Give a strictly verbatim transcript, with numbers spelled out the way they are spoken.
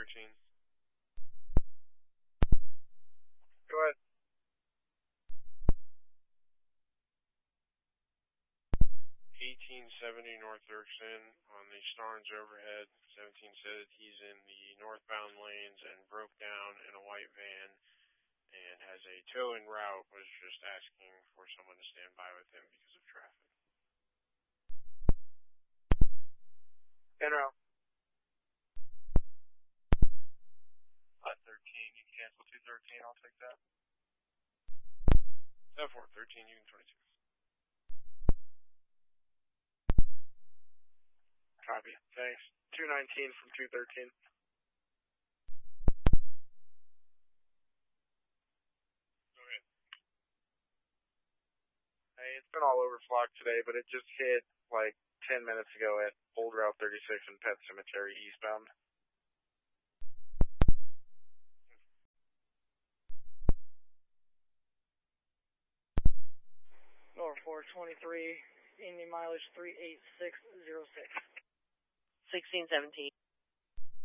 thirteen. Go ahead. eighteen seventy North Dirksen on the Starnes overhead. seventeen said he's in the northbound lanes and broke down in a white van and has a tow en route, was just asking for someone to stand by with him because of traffic. En route. Uh, thirteen, you can cancel two thirteen, I'll take that. seven four thirteen, you can twenty-six. Copy. Thanks. two nineteen from two thirteen. Go ahead. Hey, it's been all over Flock today, but it just hit like ten minutes ago at Old Route thirty-six and Pet Cemetery eastbound. Nor four twenty-three, Indian mileage three eight six zero six. sixteen seventeen.